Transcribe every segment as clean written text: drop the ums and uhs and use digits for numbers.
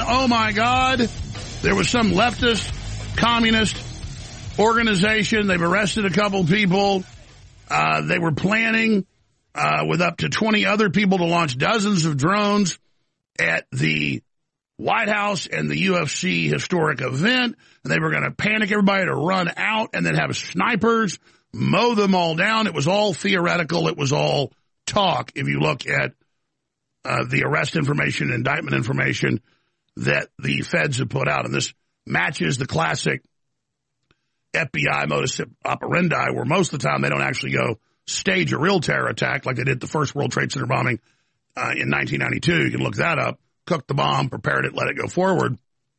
oh my God, there was some leftist, communist organization. They've arrested a couple people. They were planning with up to 20 other people to launch dozens of drones at the White House and the UFC historic event. And they were going to panic everybody to run out and then have snipers mow them all down. It was all theoretical. It was all talk. If you look at the arrest information, indictment information that the feds have put out. And this matches the classic FBI modus operandi, where most of the time they don't actually go stage a real terror attack like they did the first World Trade Center bombing in 1992. You can look that up. Cooked the bomb, prepared it, let it go forward.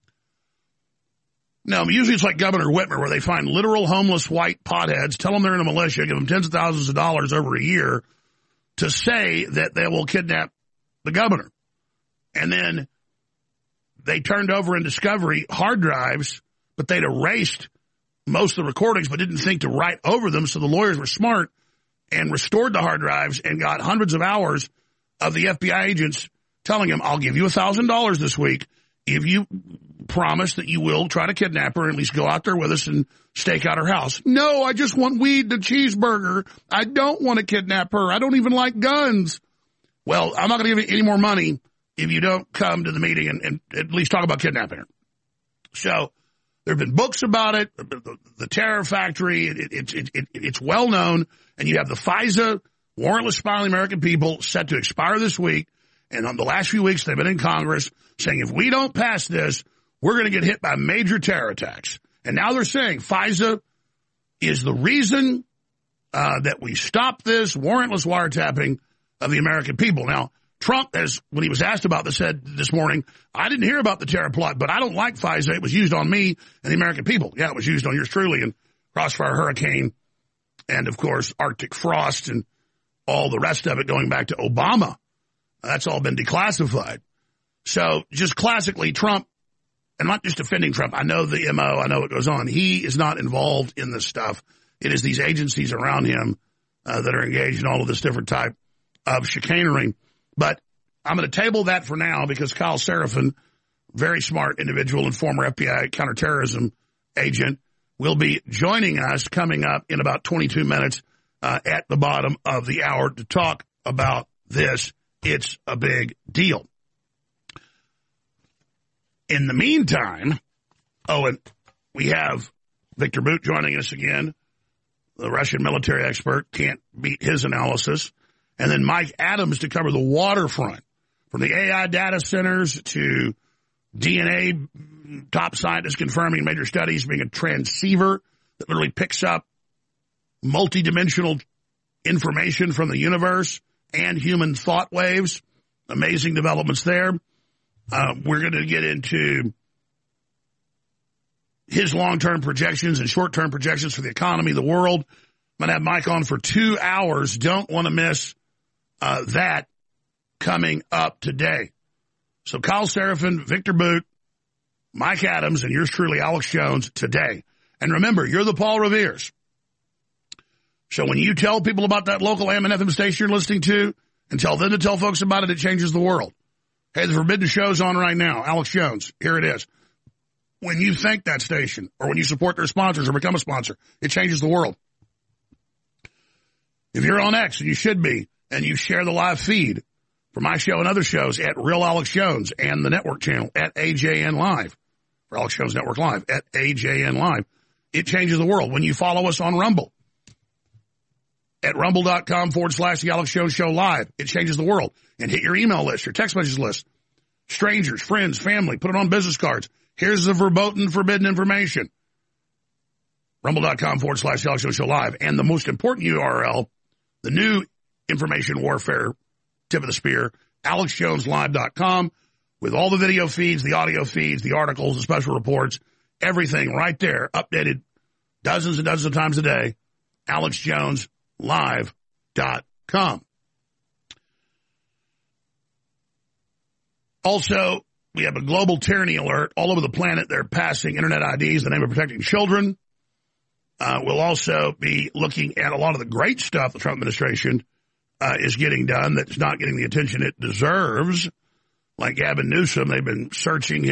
No, usually it's like Governor Whitmer, where they find literal homeless white potheads, tell them they're in a militia, give them tens of thousands of dollars over a year to say that they will kidnap the governor. And then they turned over in discovery hard drives, but they'd erased most of the recordings, but didn't think to write over them. So the lawyers were smart and restored the hard drives and got hundreds of hours of the FBI agents telling him, I'll give you $1,000 this week if you promise that you will try to kidnap her and at least go out there with us and stake out her house. No, I just want weed and a cheeseburger. I don't want to kidnap her. I don't even like guns. Well, I'm not going to give you any more money if you don't come to the meeting and at least talk about kidnapping her. So there have been books about it, the Terror Factory. It's well known. And you have the FISA warrantless spy on the American people set to expire this week. And on the last few weeks, they've been in Congress saying, if we don't pass this, we're going to get hit by major terror attacks. And now they're saying FISA is the reason that we stop this warrantless wiretapping of the American people. Now, Trump, when he was asked about this, said this morning, I didn't hear about the terror plot, but I don't like FISA. It was used on me and the American people. Yeah, it was used on yours truly and Crossfire Hurricane and, of course, Arctic Frost and all the rest of it going back to Obama. That's all been declassified. So just classically, Trump, and I'm not just defending Trump. I know the MO. I know what goes on. He is not involved in this stuff. It is these agencies around him that are engaged in all of this different type of chicanery. But I'm going to table that for now because Kyle Seraphin, very smart individual and former FBI counterterrorism agent, will be joining us coming up in about 22 minutes at the bottom of the hour to talk about this. It's a big deal. In the meantime, and we have Victor Bout joining us again, the Russian military expert, can't beat his analysis. And then Mike Adams to cover the waterfront, from the AI data centers to DNA, top scientists confirming major studies being a transceiver that literally picks up multidimensional information from the universe and human thought waves. Amazing developments there. We're going to get into his long-term projections and short-term projections for the economy, the world. I'm going to have Mike on for 2 hours. Don't want to miss that coming up today. So Kyle Seraphin, Victor Bout, Mike Adams, and yours truly, Alex Jones, today. And remember, you're the Paul Revere's. So when you tell people about that local AM and FM station you're listening to and tell them to tell folks about it, it changes the world. Hey, the Forbidden Show's on right now. Alex Jones, here it is. When you thank that station or when you support their sponsors or become a sponsor, it changes the world. If you're on X, and you should be, and you share the live feed for my show and other shows at Real Alex Jones and the network channel at AJN Live, for Alex Jones Network Live at AJN Live, it changes the world. When you follow us on Rumble, at rumble.com/The Alex Jones Show Live. It changes the world. And hit your email list, your text message list. Strangers, friends, family, put it on business cards. Here's the verboten, forbidden information. Rumble.com/The Alex Jones Show Live. And the most important URL, the new information warfare tip of the spear, AlexJonesLive.com, with all the video feeds, the audio feeds, the articles, the special reports, everything right there, updated dozens and dozens of times a day. AlexJonesLive.com. Also, we have a global tyranny alert all over the planet. They're passing internet IDs in the name of protecting children. We'll also be looking at a lot of the great stuff the Trump administration is getting done that's not getting the attention it deserves. Like Gavin Newsom, they've been searching